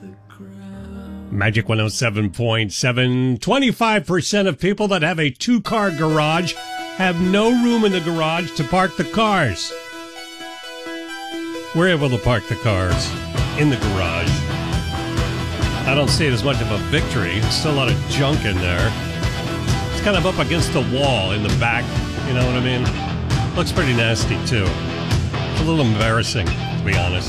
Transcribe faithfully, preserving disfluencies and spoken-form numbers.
Magic one oh seven point seven. twenty-five percent of people that have a two-car garage have no room in the garage to park the cars. We're able to park the cars in the garage. I don't see it as much of a victory. There's still a lot of junk in there. It's kind of up against the wall in the back. You know what I mean? Looks pretty nasty, too. It's a little embarrassing, to be honest.